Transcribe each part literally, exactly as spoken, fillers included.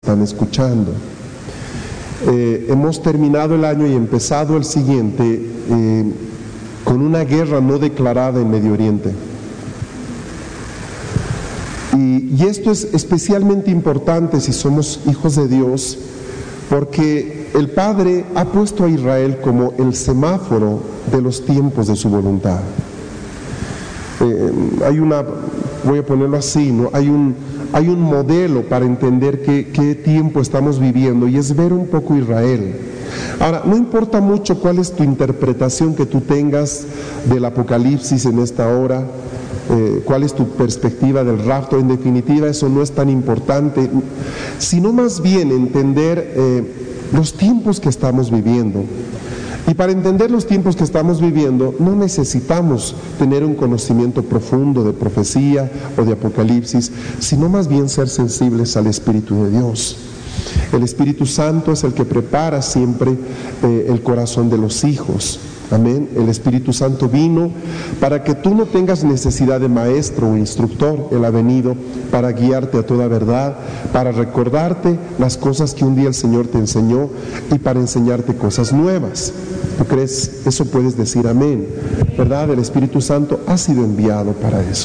están escuchando. Eh, hemos terminado el año y empezado el siguiente eh, con una guerra no declarada en Medio Oriente. Y, y esto es especialmente importante si somos hijos de Dios, porque el Padre ha puesto a Israel como el semáforo de los tiempos de su voluntad. Eh, hay una, voy a ponerlo así, ¿no? Hay un, hay un modelo para entender qué, qué tiempo estamos viviendo, y es ver un poco Israel. Ahora, no importa mucho cuál es tu interpretación que tú tengas del Apocalipsis en esta hora, eh, cuál es tu perspectiva del rapto, en definitiva eso no es tan importante, sino más bien entender eh, los tiempos que estamos viviendo. Y para entender los tiempos que estamos viviendo, no necesitamos tener un conocimiento profundo de profecía o de Apocalipsis, sino más bien ser sensibles al Espíritu de Dios. El Espíritu Santo es el que prepara siempre eh, el corazón de los hijos. Amén. El Espíritu Santo vino para que tú no tengas necesidad de maestro o instructor. Él ha venido para guiarte a toda verdad, para recordarte las cosas que un día el Señor te enseñó y para enseñarte cosas nuevas. ¿Tú crees? Eso puedes decir amén, ¿verdad? El Espíritu Santo ha sido enviado para eso.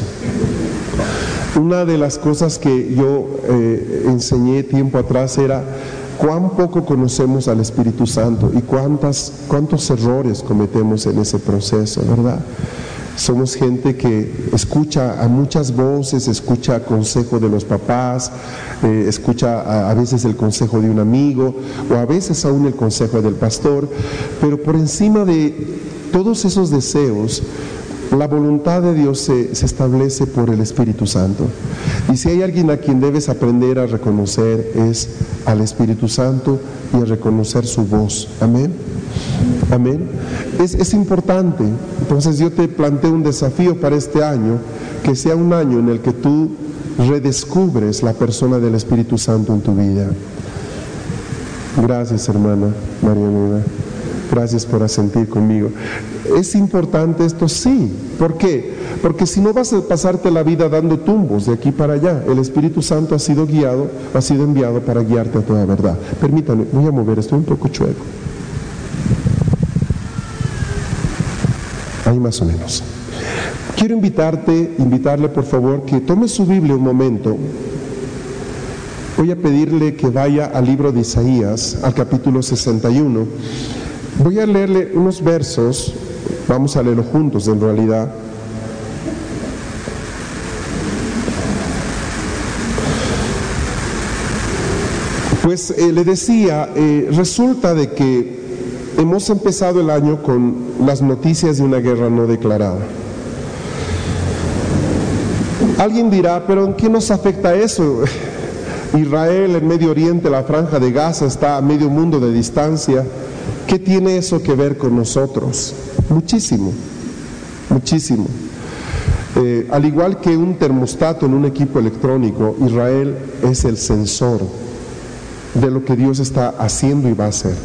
Una de las cosas que yo eh, enseñé tiempo atrás era cuán poco conocemos al Espíritu Santo y cuántas, cuántos errores cometemos en ese proceso, ¿verdad? Somos gente que escucha a muchas voces, escucha consejo de los papás, eh, escucha a, a veces el consejo de un amigo o a veces aún el consejo del pastor, pero por encima de todos esos deseos, la voluntad de Dios se, se establece por el Espíritu Santo. Y si hay alguien a quien debes aprender a reconocer es al Espíritu Santo y a reconocer su voz. Amén. Amén. Es, es importante. Entonces yo te planteo un desafío para este año, que sea un año en el que tú redescubres la persona del Espíritu Santo en tu vida. Gracias, hermana Marianela. Gracias por asentir conmigo. ¿Es importante esto? Sí. ¿Por qué? Porque si no vas a pasarte la vida dando tumbos de aquí para allá. El Espíritu Santo ha sido guiado, ha sido enviado para guiarte a toda verdad. Permítanme, voy a mover, estoy un poco chueco. Ahí más o menos. Quiero invitarte, invitarle por favor que tome su Biblia un momento. Voy a pedirle que vaya al libro de Isaías, al capítulo sesenta y uno. Voy a leerle unos versos, vamos a leerlo juntos en realidad. Pues eh, le decía, eh, resulta de que hemos empezado el año con las noticias de una guerra no declarada. Alguien dirá, pero ¿en qué nos afecta eso? Israel, el Medio Oriente, la Franja de Gaza está a medio mundo de distancia. ¿Qué tiene eso que ver con nosotros? Muchísimo, muchísimo. Eh, al igual que un termostato en un equipo electrónico, Israel es el sensor de lo que Dios está haciendo y va a hacer.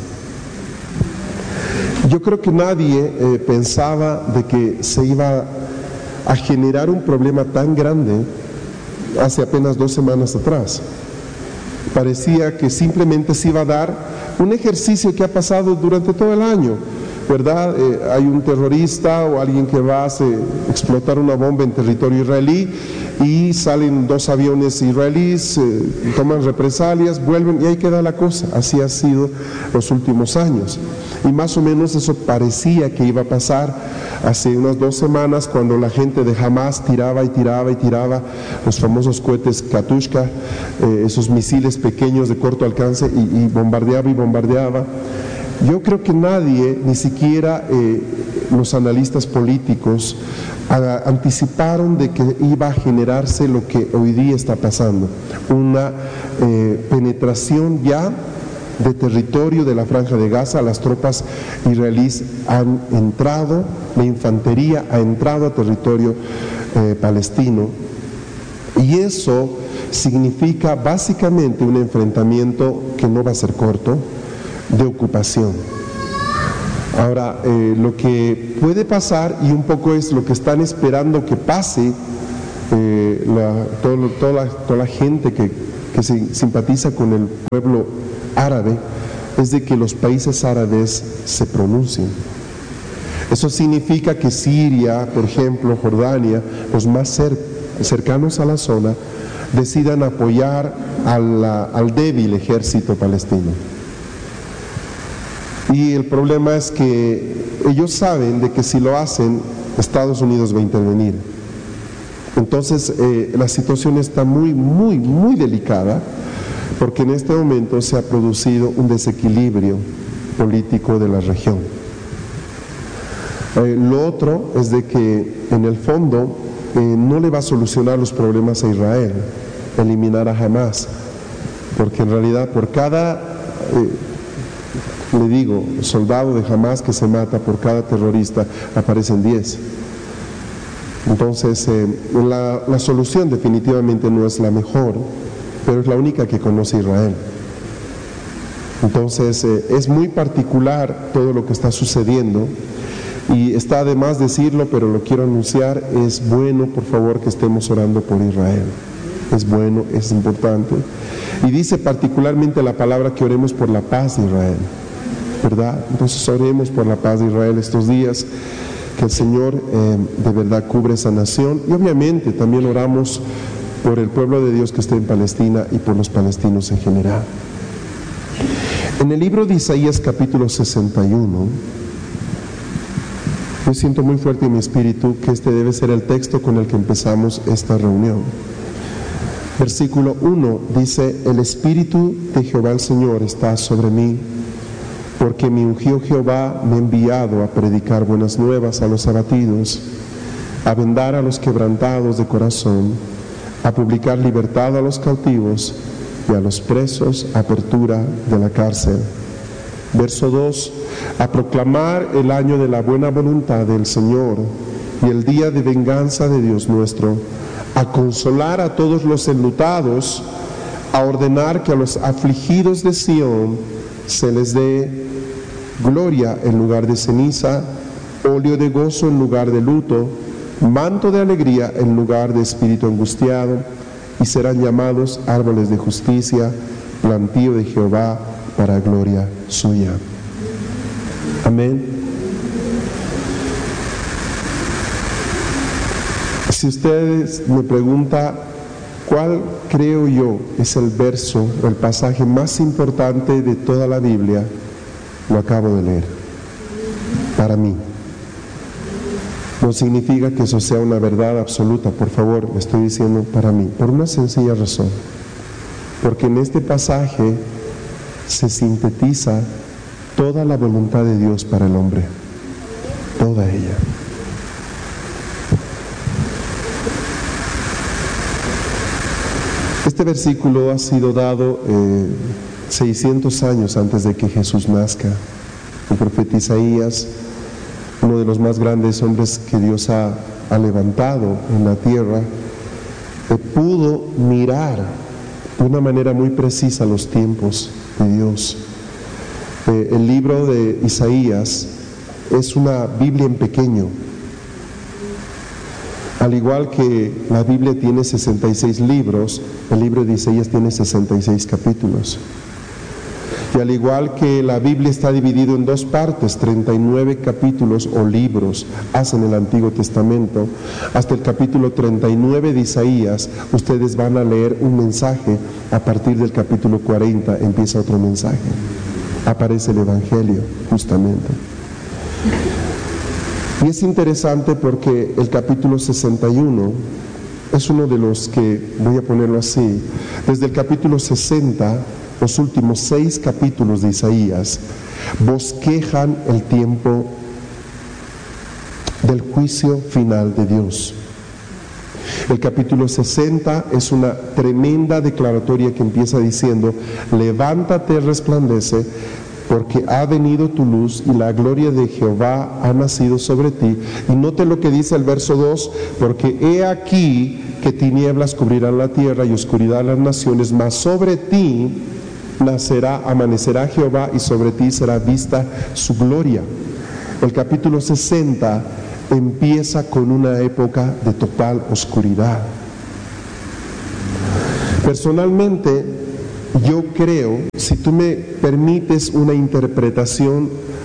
Yo creo que nadie eh, pensaba de que se iba a generar un problema tan grande hace apenas dos semanas atrás. Parecía que simplemente se iba a dar un ejercicio que ha pasado durante todo el año, ¿verdad? Eh, hay un terrorista o alguien que va a hacer, explotar una bomba en territorio israelí y salen dos aviones israelíes, eh, toman represalias, vuelven y ahí queda la cosa. Así ha sido los últimos años. Y más o menos eso parecía que iba a pasar hace unas dos semanas cuando la gente de Hamas tiraba y tiraba y tiraba los famosos cohetes Katyusha, eh, esos misiles pequeños de corto alcance y, y bombardeaba y bombardeaba. Yo creo que nadie, ni siquiera eh, los analistas políticos, a, anticiparon de que iba a generarse lo que hoy día está pasando, una eh, penetración ya de territorio de la Franja de Gaza. Las tropas israelíes han entrado, la infantería ha entrado a territorio eh, palestino, y eso significa básicamente un enfrentamiento que no va a ser corto, de ocupación. Ahora, eh, lo que puede pasar, y un poco es lo que están esperando que pase, eh, la, todo, toda, la, toda la gente que que se simpatiza con el pueblo árabe es de que los países árabes se pronuncien. Eso significa que Siria, por ejemplo, Jordania, los más cer cercanos a la zona, decidan apoyar a la, al débil ejército palestino. Y el problema es que ellos saben de que si lo hacen, Estados Unidos va a intervenir. Entonces, eh, la situación está muy, muy, muy delicada, porque en este momento se ha producido un desequilibrio político de la región. Eh, lo otro es de que, en el fondo, eh, no le va a solucionar los problemas a Israel, eliminar a Hamas, porque en realidad por cada, eh, le digo, soldado de Hamas que se mata, por cada terrorista aparecen diez. Entonces, eh, la, la solución definitivamente no es la mejor, pero es la única que conoce Israel. Entonces, eh, es muy particular todo lo que está sucediendo, y está de más decirlo, pero lo quiero anunciar. Es bueno, por favor, que estemos orando por Israel. Es bueno, es importante. Y dice particularmente la palabra que oremos por la paz de Israel, ¿verdad? Entonces oremos por la paz de Israel estos días, que el Señor eh, de verdad cubre esa nación. Y obviamente también oramos por el pueblo de Dios que está en Palestina y por los palestinos en general. En el libro de Isaías capítulo sesenta y uno, yo siento muy fuerte en mi espíritu que este debe ser el texto con el que empezamos esta reunión. Versículo uno dice: el Espíritu de Jehová el Señor está sobre mí, porque me ungió Jehová, me ha enviado a predicar buenas nuevas a los abatidos, a vendar a los quebrantados de corazón, a publicar libertad a los cautivos y a los presos apertura de la cárcel. Verso dos: a proclamar el año de la buena voluntad del Señor y el día de venganza de Dios nuestro, a consolar a todos los enlutados, a ordenar que a los afligidos de Sión se les dé gloria en lugar de ceniza, óleo de gozo en lugar de luto, manto de alegría en lugar de espíritu angustiado, y serán llamados árboles de justicia, plantío de Jehová para gloria suya. Amén. Si ustedes me preguntan cuál creo yo es el verso, el pasaje más importante de toda la Biblia, lo acabo de leer. Para mí. No significa que eso sea una verdad absoluta, por favor, le estoy diciendo para mí, por una sencilla razón. Porque en este pasaje se sintetiza toda la voluntad de Dios para el hombre, toda ella. Este versículo ha sido dado eh, seiscientos años antes de que Jesús nazca. El profeta Isaías, uno de los más grandes hombres que Dios ha, ha levantado en la tierra, eh, pudo mirar de una manera muy precisa los tiempos de Dios. Eh, el libro de Isaías es una Biblia en pequeño. Al igual que la Biblia tiene sesenta y seis libros, el libro de Isaías tiene sesenta y seis capítulos. Y al igual que la Biblia está dividida en dos partes, treinta y nueve capítulos o libros hacen el Antiguo Testamento, hasta el capítulo treinta y nueve de Isaías, ustedes van a leer un mensaje. A partir del capítulo cuarenta empieza otro mensaje. Aparece el Evangelio, justamente. Y es interesante porque el capítulo sesenta y uno es uno de los que, voy a ponerlo así, desde el capítulo sesenta, los últimos seis capítulos de Isaías bosquejan el tiempo del juicio final de Dios. El capítulo sesenta es una tremenda declaratoria que empieza diciendo: levántate, resplandece, porque ha venido tu luz y la gloria de Jehová ha nacido sobre ti. Y note lo que dice el verso dos: porque he aquí que tinieblas cubrirán la tierra y oscuridad las naciones, mas sobre ti nacerá, amanecerá Jehová, y sobre ti será vista su gloria. El capítulo sesenta empieza con una época de total oscuridad. Personalmente, yo creo, si tú me permites una interpretación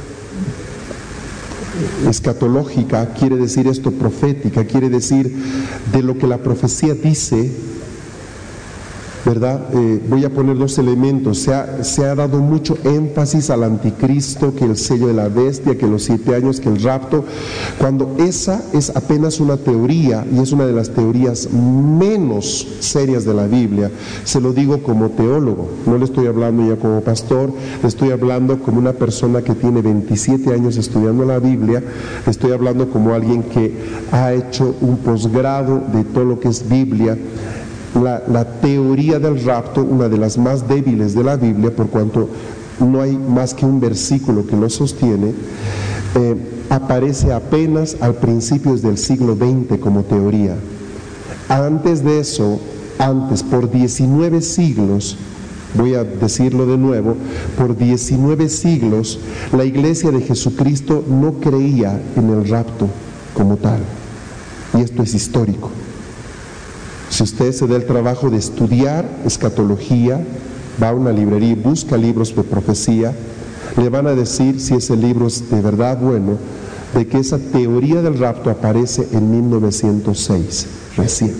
escatológica, quiere decir esto profética, quiere decir de lo que la profecía dice, ¿verdad? Eh, voy a poner dos elementos. Se ha, se ha dado mucho énfasis al anticristo, que el sello de la bestia, que los siete años, que el rapto, cuando esa es apenas una teoría y es una de las teorías menos serias de la Biblia. Se lo digo como teólogo, no le estoy hablando ya como pastor, le estoy hablando como una persona que tiene veintisiete años estudiando la Biblia, le estoy hablando como alguien que ha hecho un posgrado de todo lo que es Biblia. La, la teoría del rapto, una de las más débiles de la Biblia, por cuanto no hay más que un versículo que lo sostiene, eh, aparece apenas al principios del siglo veinte como teoría. Antes de eso, antes, por diecinueve siglos, voy a decirlo de nuevo, por diecinueve siglos, la Iglesia de Jesucristo no creía en el rapto como tal. Y esto es histórico. Si usted se da el trabajo de estudiar escatología, va a una librería y busca libros de profecía, le van a decir, si ese libro es de verdad bueno, de que esa teoría del rapto aparece en mil novecientos seis, recién.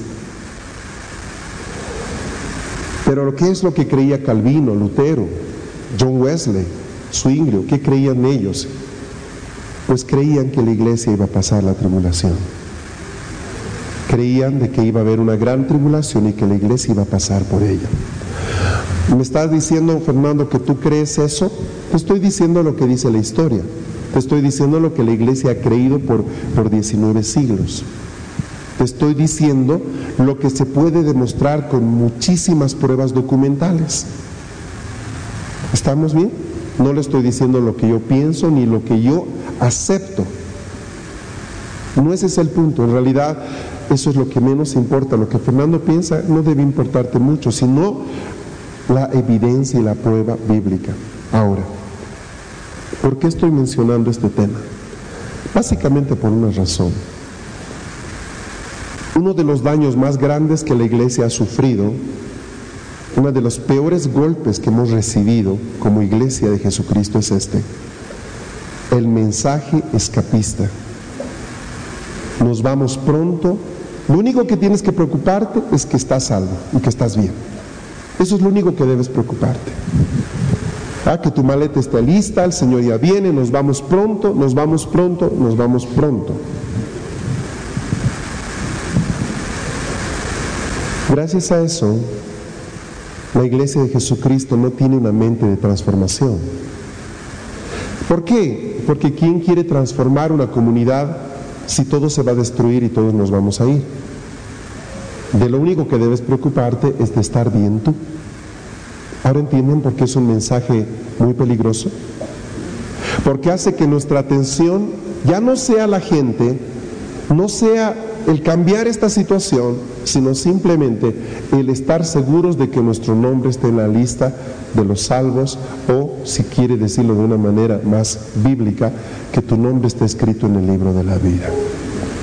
Pero ¿qué es lo que creía Calvino, Lutero, John Wesley, Zwinglio? ¿Qué creían ellos? Pues creían que la iglesia iba a pasar la tribulación. Creían de que iba a haber una gran tribulación y que la iglesia iba a pasar por ella. ¿Me estás diciendo, Fernando, que tú crees eso? Te estoy diciendo lo que dice la historia. Te estoy diciendo lo que la iglesia ha creído por, por diecinueve siglos. Te estoy diciendo lo que se puede demostrar con muchísimas pruebas documentales. ¿Estamos bien? No le estoy diciendo lo que yo pienso ni lo que yo acepto. No ese es el punto. En realidad, eso es lo que menos importa. Lo que Fernando piensa no debe importarte mucho, sino la evidencia y la prueba bíblica. Ahora, ¿por qué estoy mencionando este tema? Básicamente por una razón. Uno de los daños más grandes que la iglesia ha sufrido, uno de los peores golpes que hemos recibido como iglesia de Jesucristo es este: el mensaje escapista. Nos vamos pronto. Lo único que tienes que preocuparte es que estás salvo y que estás bien. Eso es lo único que debes preocuparte. Ah, que tu maleta está lista, el Señor ya viene, nos vamos pronto, nos vamos pronto, nos vamos pronto. Gracias a eso, la iglesia de Jesucristo no tiene una mente de transformación. ¿Por qué? Porque ¿quién quiere transformar una comunidad si todo se va a destruir y todos nos vamos a ir? De lo único que debes preocuparte es de estar bien tú. ¿Ahora entienden por qué es un mensaje muy peligroso? Porque hace que nuestra atención ya no sea la gente, no sea el cambiar esta situación, sino simplemente el estar seguros de que nuestro nombre esté en la lista de los salvos, o, si quiere decirlo de una manera más bíblica, que tu nombre esté escrito en el libro de la vida.